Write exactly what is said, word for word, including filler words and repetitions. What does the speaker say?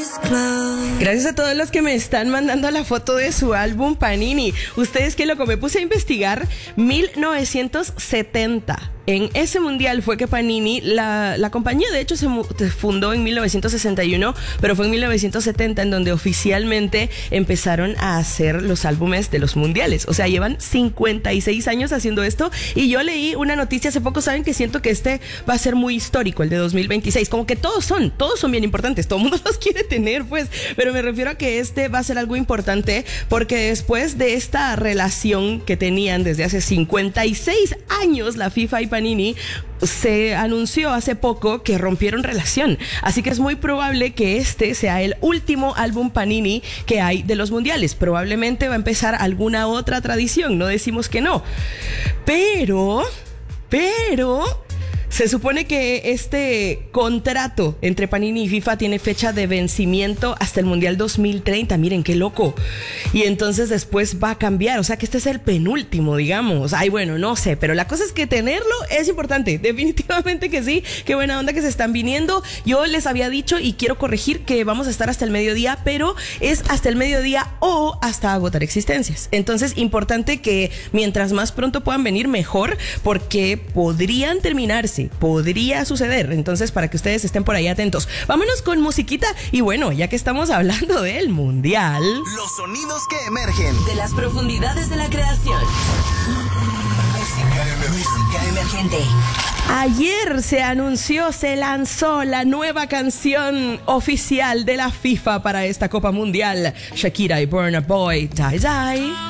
Gracias a todos los que me están mandando la foto de su álbum Panini. Ustedes que loco, me puse a investigar mil novecientos setenta. En ese mundial fue que Panini, la, la compañía de hecho se fundó en mil novecientos sesenta y uno, pero fue en mil novecientos setenta en donde oficialmente empezaron a hacer los álbumes de los mundiales. O sea, llevan cincuenta y seis años haciendo esto, y yo leí una noticia hace poco, saben que siento que este va a ser muy histórico, el de dos mil veintiséis, como que todos son, todos son bien importantes, todo el mundo los quiere tener pues, pero me refiero a que este va a ser algo importante porque después de esta relación que tenían desde hace cincuenta y seis años la FIFA y Panini, se anunció hace poco que rompieron relación, así que es muy probable que este sea el último álbum Panini que hay de los mundiales. Probablemente va a empezar alguna otra tradición, no decimos que no, pero, pero... se supone que este contrato entre Panini y FIFA tiene fecha de vencimiento hasta el Mundial dos mil treinta. Miren qué loco. Y entonces después va a cambiar. O sea que este es el penúltimo, digamos. Ay, bueno, no sé. Pero la cosa es que tenerlo es importante. Definitivamente que sí. Qué buena onda que se están viniendo. Yo les había dicho y quiero corregir que vamos a estar hasta el mediodía, pero es hasta el mediodía o hasta agotar existencias. Entonces, importante que mientras más pronto puedan venir, mejor, porque podrían terminarse. Podría suceder, entonces para que ustedes estén por ahí atentos. Vámonos con musiquita y bueno, ya que estamos hablando del mundial, los sonidos que emergen de las profundidades de la creación. Música emergente. Ayer se anunció, se lanzó la nueva canción oficial de la FIFA para esta Copa Mundial. Shakira y Burna Boy, Die Die.